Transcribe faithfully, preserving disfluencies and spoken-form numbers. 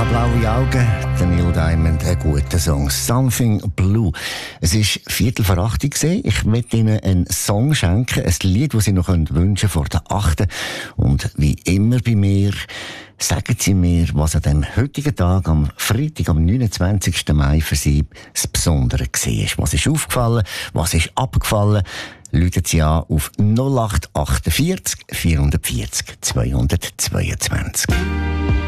Blaue Augen, der Neil Diamond, ein guter Song. Something Blue. Es war Viertel vor acht. Ich möchte Ihnen einen Song schenken, ein Lied, das Sie noch wünschen können vor der achten. Und wie immer bei mir, sagen Sie mir, was an dem heutigen Tag, am Freitag, am neunundzwanzigsten Mai, für Sie das Besondere war. Was ist aufgefallen? Was ist abgefallen? Rufen Sie an auf null acht achtundvierzig vierhundertvierzig zweihundertzweiundzwanzig.